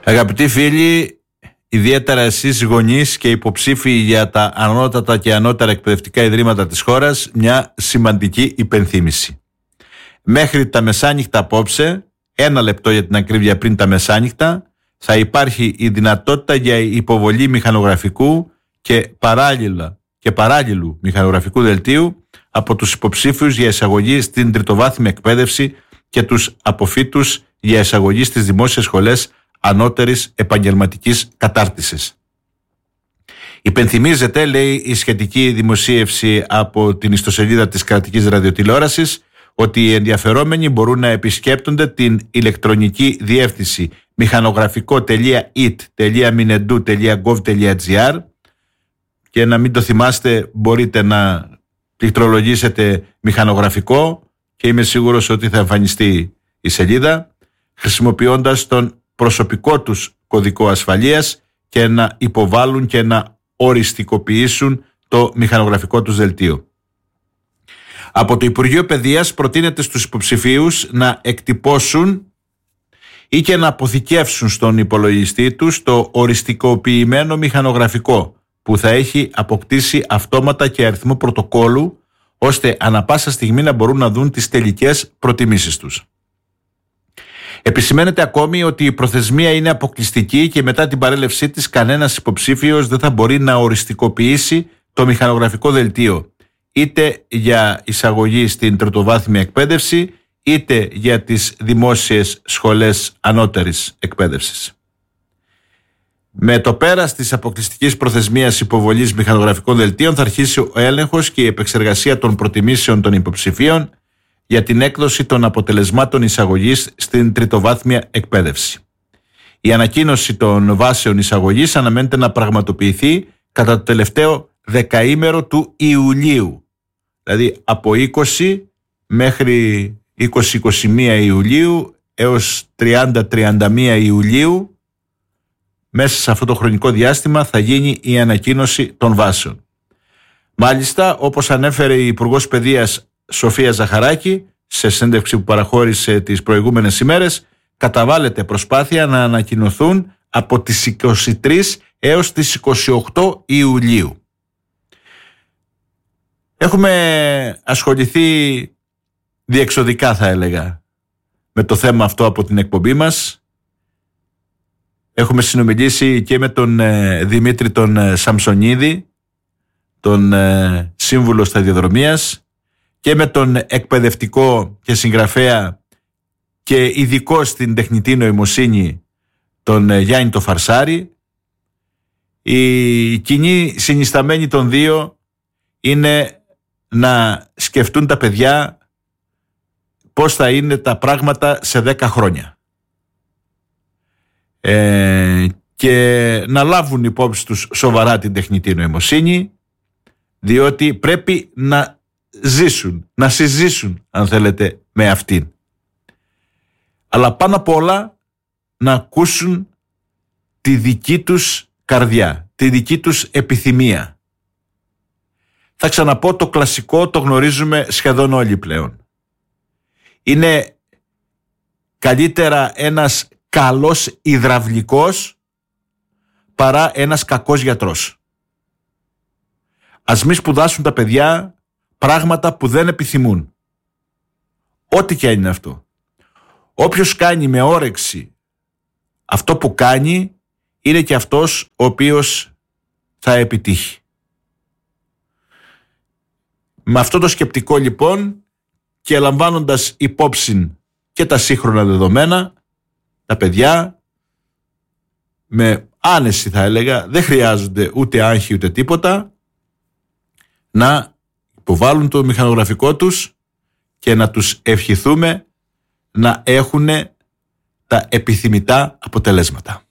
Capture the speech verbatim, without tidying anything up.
Αγαπητοί φίλοι, ιδιαίτερα εσείς γονείς και υποψήφοι για τα ανώτατα και ανώτερα εκπαιδευτικά ιδρύματα της χώρας, μια σημαντική υπενθύμηση. Μέχρι τα μεσάνυχτα απόψε, ένα λεπτό για την ακρίβεια πριν τα μεσάνυχτα, θα υπάρχει η δυνατότητα για υποβολή μηχανογραφικού και παράλληλα και παράλληλου μηχανογραφικού δελτίου από τους υποψήφιους για εισαγωγή στην τριτοβάθμια εκπαίδευση και τους αποφύτους για εισαγωγή στις δημόσιες σχολές ανώτερης επαγγελματικής κατάρτισης. Υπενθυμίζεται, λέει η σχετική δημοσίευση από την ιστοσελίδα της κρατικής ραδιοτηλεόρασης, ότι οι ενδιαφερόμενοι μπορούν να επισκέπτονται την ηλεκτρονική διεύθυνση μηχανογραφικό τελεία ι τι τελεία μινεντού τελεία γκοβ τελεία τζι άρ και να μην το θυμάστε, μπορείτε να πληκτρολογήσετε μηχανογραφικό και είμαι σίγουρος ότι θα εμφανιστεί η σελίδα, χρησιμοποιώντας τον προσωπικό τους κωδικό ασφαλείας και να υποβάλουν και να οριστικοποιήσουν το μηχανογραφικό τους δελτίο. Από το Υπουργείο Παιδείας προτείνεται στους υποψηφίους να εκτυπώσουν ή και να αποθηκεύσουν στον υπολογιστή τους το οριστικοποιημένο μηχανογραφικό που θα έχει αποκτήσει αυτόματα και αριθμό πρωτοκόλλου, ώστε ανα πάσα στιγμή να μπορούν να δουν τις τελικές προτιμήσεις τους. Επισημαίνεται ακόμη ότι η προθεσμία είναι αποκλειστική και μετά την παρέλευσή της κανένας υποψήφιος δεν θα μπορεί να οριστικοποιήσει το μηχανογραφικό δελτίο, είτε για εισαγωγή στην τριτοβάθμια εκπαίδευση, είτε για τις δημόσιες σχολές ανώτερης εκπαίδευσης. Με το πέρας της αποκλειστικής προθεσμίας υποβολής μηχανογραφικών δελτίων θα αρχίσει ο έλεγχος και η επεξεργασία των προτιμήσεων των υποψηφίων για την έκδοση των αποτελεσμάτων εισαγωγής στην τριτοβάθμια εκπαίδευση. Η ανακοίνωση των βάσεων εισαγωγής αναμένεται να πραγματοποιηθεί κατά το τελευταίο δεκαήμερο του Ιουλίου, δηλαδή από είκοσι μέχρι είκοσι είκοσι ένα Ιουλίου έως τριάντα τριάντα ένα Ιουλίου. Μέσα σε αυτό το χρονικό διάστημα θα γίνει η ανακοίνωση των βάσεων. Μάλιστα, όπως ανέφερε η Υπουργός Παιδείας Σοφία Ζαχαράκη σε συνέντευξη που παραχώρησε τις προηγούμενες ημέρες, καταβάλλεται προσπάθεια να ανακοινωθούν από τις είκοσι τρεις έως τις είκοσι οκτώ Ιουλίου. Έχουμε ασχοληθεί διεξοδικά, θα έλεγα, με το θέμα αυτό από την εκπομπή μας. Έχουμε συνομιλήσει και με τον ε, Δημήτρη τον ε, Σαμσονίδη, τον ε, σύμβουλο σταδιοδρομίας, και με τον εκπαιδευτικό και συγγραφέα και ειδικό στην τεχνητή νοημοσύνη τον ε, Γιάννη το Φαρσάρη. Η κοινή συνισταμένη των δύο είναι να σκεφτούν τα παιδιά πώς θα είναι τα πράγματα σε δέκα χρόνια. Ε, και να λάβουν υπόψη τους σοβαρά την τεχνητή νοημοσύνη, διότι πρέπει να ζήσουν, να συζήσουν αν θέλετε με αυτήν, αλλά πάνω απ' όλα να ακούσουν τη δική τους καρδιά, τη δική τους επιθυμία. Θα ξαναπώ το κλασικό, το γνωρίζουμε σχεδόν όλοι πλέον. Είναι καλύτερα ένας καλός υδραυλικός παρά ένας κακός γιατρός. Ας μη σπουδάσουν τα παιδιά πράγματα που δεν επιθυμούν. Ό,τι και αν είναι αυτό. Όποιος κάνει με όρεξη αυτό που κάνει, είναι και αυτός ο οποίος θα επιτύχει. Με αυτό το σκεπτικό λοιπόν, και λαμβάνοντας υπόψη και τα σύγχρονα δεδομένα, τα παιδιά με άνεση, θα έλεγα, δεν χρειάζονται ούτε άγχη ούτε τίποτα, να υποβάλουν το μηχανογραφικό τους και να τους ευχηθούμε να έχουν τα επιθυμητά αποτελέσματα.